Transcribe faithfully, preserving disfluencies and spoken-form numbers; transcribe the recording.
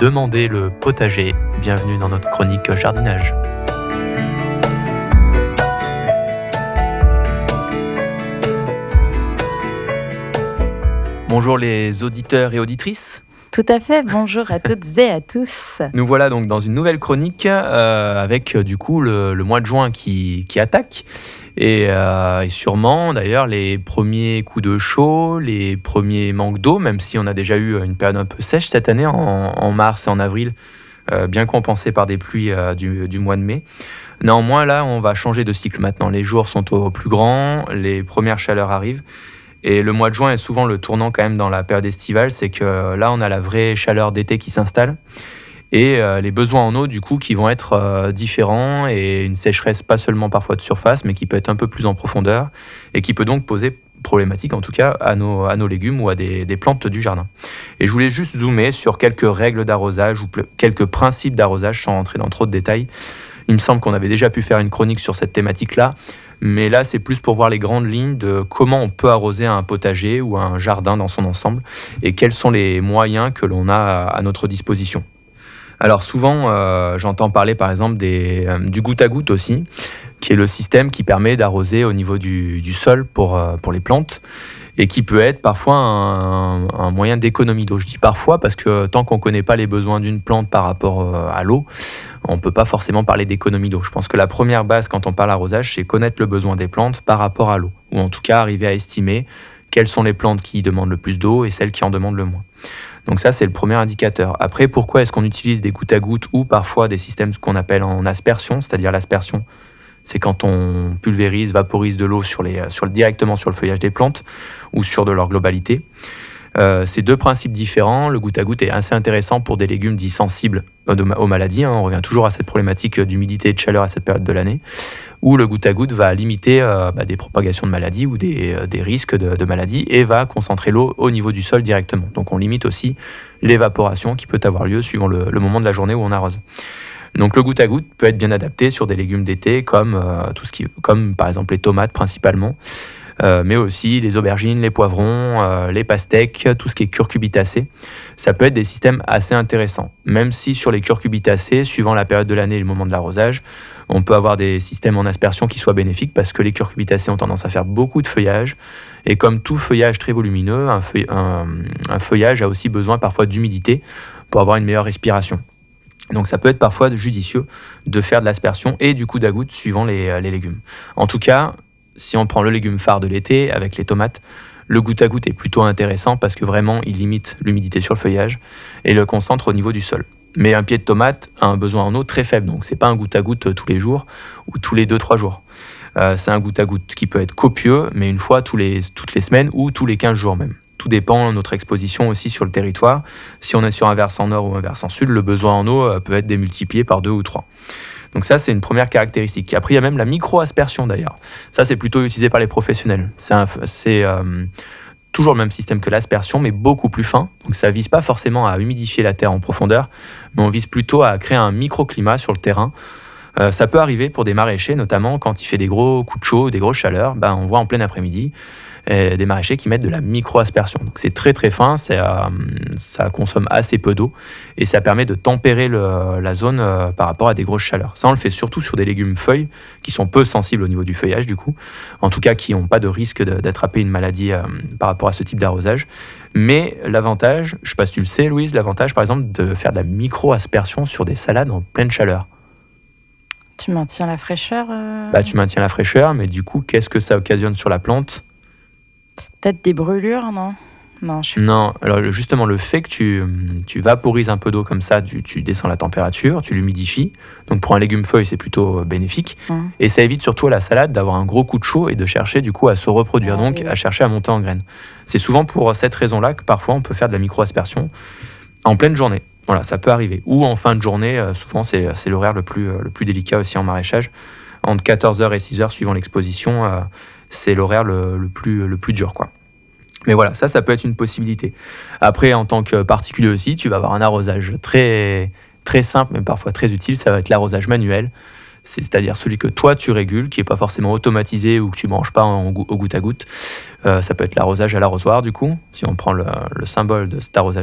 Demandez le potager. Bienvenue dans notre chronique jardinage. Bonjour les auditeurs et auditrices. Tout à fait, bonjour à toutes et à tous. Nous voilà donc dans une nouvelle chronique euh, avec du coup le, le mois de juin qui, qui attaque et, euh, et sûrement d'ailleurs les premiers coups de chaud, les premiers manques d'eau, même si on a déjà eu une période un peu sèche cette année en, en mars et en avril, euh, bien compensée par des pluies euh, du, du mois de mai. Néanmoins là on va changer de cycle maintenant, les jours sont au plus grand, les premières chaleurs arrivent. Et le mois de juin est souvent le tournant quand même dans la période estivale, c'est que là on a la vraie chaleur d'été qui s'installe et euh, les besoins en eau du coup qui vont être euh, différents et une sécheresse pas seulement parfois de surface mais qui peut être un peu plus en profondeur et qui peut donc poser problématique en tout cas à nos, à nos légumes ou à des, des plantes du jardin. Et je voulais juste zoomer sur quelques règles d'arrosage ou ple- quelques principes d'arrosage sans rentrer dans trop de détails. Il me semble qu'on avait déjà pu faire une chronique sur cette thématique-là. Mais là, c'est plus pour voir les grandes lignes de comment on peut arroser un potager ou un jardin dans son ensemble et quels sont les moyens que l'on a à notre disposition. Alors souvent, euh, j'entends parler par exemple des, euh, du goutte à goutte aussi, qui est le système qui permet d'arroser au niveau du, du sol pour, euh, pour les plantes et qui peut être parfois un, un moyen d'économie d'eau. Je dis parfois parce que tant qu'on ne connaît pas les besoins d'une plante par rapport à l'eau, on ne peut pas forcément parler d'économie d'eau. Je pense que la première base quand on parle arrosage, c'est connaître le besoin des plantes par rapport à l'eau, ou en tout cas arriver à estimer quelles sont les plantes qui demandent le plus d'eau et celles qui en demandent le moins. Donc ça, c'est le premier indicateur. Après, pourquoi est-ce qu'on utilise des gouttes à gouttes ou parfois des systèmes qu'on appelle en aspersion, c'est-à-dire l'aspersion, c'est quand on pulvérise, vaporise de l'eau sur les, sur, directement sur le feuillage des plantes ou sur de leur globalité. Euh, c'est deux principes différents. Le goutte à goutte est assez intéressant pour des légumes dits sensibles aux maladies. Hein. On revient toujours à cette problématique d'humidité et de chaleur à cette période de l'année, où le goutte à goutte va limiter euh, bah, des propagations de maladies ou des, euh, des risques de, de maladies et va concentrer l'eau au niveau du sol directement. Donc on limite aussi l'évaporation qui peut avoir lieu suivant le, le moment de la journée où on arrose. Donc le goutte à goutte peut être bien adapté sur des légumes d'été comme, euh, tout ce qui, comme par exemple les tomates principalement, euh, mais aussi les aubergines, les poivrons, euh, les pastèques, tout ce qui est curcubitacées. Ça peut être des systèmes assez intéressants, même si sur les curcubitacées, suivant la période de l'année et le moment de l'arrosage, on peut avoir des systèmes en aspersion qui soient bénéfiques parce que les curcubitacées ont tendance à faire beaucoup de feuillage et comme tout feuillage très volumineux, un, feuille, un, un feuillage a aussi besoin parfois d'humidité pour avoir une meilleure respiration. Donc ça peut être parfois judicieux de faire de l'aspersion et du coup à goutte suivant les, les légumes. En tout cas, si on prend le légume phare de l'été avec les tomates, le goutte à goutte est plutôt intéressant parce que vraiment il limite l'humidité sur le feuillage et le concentre au niveau du sol. Mais un pied de tomate a un besoin en eau très faible, donc c'est pas un goutte à goutte tous les jours ou tous les deux trois jours. Euh, c'est un goutte à goutte qui peut être copieux, mais une fois tous les, toutes les semaines ou tous les quinze jours même. Tout dépend de notre exposition aussi sur le territoire. Si on est sur un versant nord ou un versant sud, le besoin en eau peut être démultiplié par deux ou trois. Donc ça, c'est une première caractéristique. Après, il y a même la micro-aspersion d'ailleurs. Ça, c'est plutôt utilisé par les professionnels. C'est, un, c'est euh, toujours le même système que l'aspersion, mais beaucoup plus fin. Donc ça ne vise pas forcément à humidifier la terre en profondeur, mais on vise plutôt à créer un microclimat sur le terrain. Euh, ça peut arriver pour des maraîchers, notamment quand il fait des gros coups de chaud, des grosses chaleurs. Ben, on voit en plein après-midi et des maraîchers qui mettent de la micro-aspersion. Donc c'est très très fin, c'est, euh, ça consomme assez peu d'eau et ça permet de tempérer le, la zone euh, par rapport à des grosses chaleurs. Ça on le fait surtout sur des légumes feuilles qui sont peu sensibles au niveau du feuillage du coup, en tout cas qui n'ont pas de risque de, d'attraper une maladie euh, par rapport à ce type d'arrosage. Mais l'avantage, je ne sais pas si tu le sais Louise, l'avantage par exemple de faire de la micro-aspersion sur des salades en pleine chaleur. Tu maintiens la fraîcheur euh... bah, Tu maintiens la fraîcheur, mais du coup qu'est-ce que ça occasionne sur la plante ? Peut-être des brûlures, non ? Non, je suis... non, alors justement, le fait que tu, tu vaporises un peu d'eau comme ça, tu, tu descends la température, tu l'humidifies. Donc pour un légume feuille, c'est plutôt bénéfique. Mmh. Et ça évite surtout à la salade d'avoir un gros coup de chaud et de chercher du coup à se reproduire, ah, donc oui. à chercher à monter en graines. C'est souvent pour cette raison-là que parfois on peut faire de la micro-aspersion en pleine journée. Voilà, ça peut arriver. Ou en fin de journée, souvent c'est, c'est l'horaire le plus, le plus délicat aussi en maraîchage. Entre quatorze heures et six heures suivant l'exposition, euh, c'est l'horaire le, le, plus, le plus dur, quoi. Mais voilà, ça, ça peut être une possibilité. Après, en tant que particulier aussi, tu vas avoir un arrosage très, très simple, mais parfois très utile. Ça va être l'arrosage manuel. C'est-à-dire celui que toi, tu régules, qui n'est pas forcément automatisé ou que tu ne branches pas en, au goutte à goutte. Euh, ça peut être l'arrosage à l'arrosoir, du coup, si on prend le, le symbole de cet arrosage